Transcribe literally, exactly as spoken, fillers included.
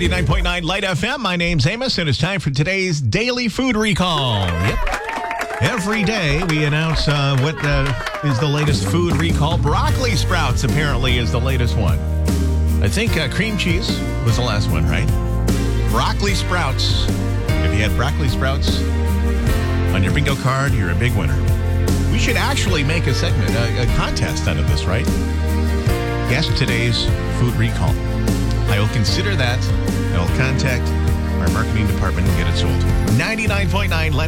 ninety-nine point nine Light F M. My name's Amos, and it's time for today's Daily Food Recall. Yep. Every day we announce uh, what uh, is the latest food recall. Broccoli sprouts apparently is the latest one. I think uh, cream cheese was the last one, right? Broccoli sprouts. If you had broccoli sprouts on your bingo card, you're a big winner. We should actually make a segment, a, a contest out of this, right? Guess today's food recall. I will consider that. I will contact our marketing department and get it sold. ninety-nine point nine